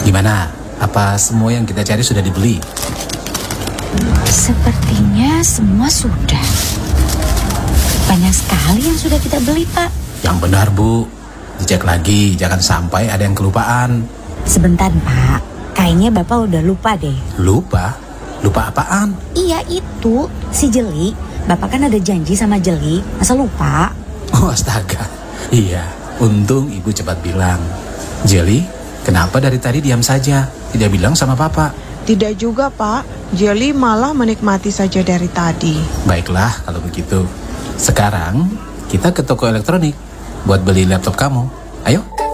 Gimana? Apa semua yang kita cari sudah dibeli? Sepertinya semua sudah. Banyak sekali yang sudah kita beli, Pak. Yang benar, Bu. Dicek lagi, jangan sampai ada yang kelupaan. Sebentar, Pak. Kayaknya Bapak udah lupa deh. Lupa? Lupa apaan? Iya, itu. Si Jeli. Bapak kan ada janji sama Jeli. Masa lupa? Oh, astaga. Iya, untung Ibu cepat bilang. Jeli, kenapa dari tadi diam saja? Tidak bilang sama Papa? Tidak juga, Pak. Jeli malah menikmati saja dari tadi. Baiklah kalau begitu. Sekarang kita ke toko elektronik buat beli laptop kamu. Ayo.